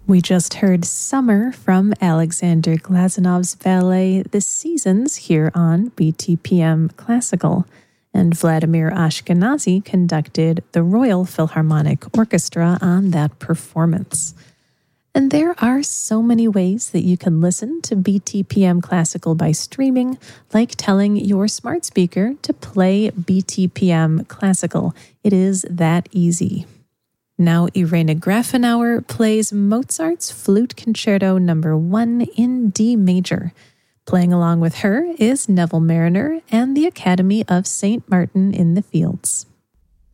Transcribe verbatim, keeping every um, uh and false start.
We just heard Summer from Alexander Glazanov's ballet The Seasons here on B T P M Classical, and Vladimir Ashkenazy conducted the Royal Philharmonic Orchestra on that performance. And there are so many ways that you can listen to B T P M Classical by streaming, like telling your smart speaker to play B T P M Classical. It is that easy. Now Irene Grafenauer plays Mozart's Flute Concerto number one in D major. Playing along with her is Neville Mariner and the Academy of Saint Martin in the Fields.